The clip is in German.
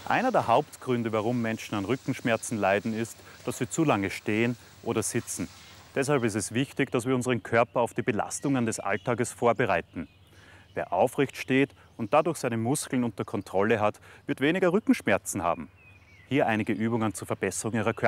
Einer der Hauptgründe, warum Menschen an Rückenschmerzen leiden, ist, dass sie zu lange stehen oder sitzen. Deshalb ist es wichtig, dass wir unseren Körper auf die Belastungen des Alltages vorbereiten. Wer aufrecht steht und dadurch seine Muskeln unter Kontrolle hat, wird weniger Rückenschmerzen haben. Hier einige Übungen zur Verbesserung Ihrer Körperhaltung.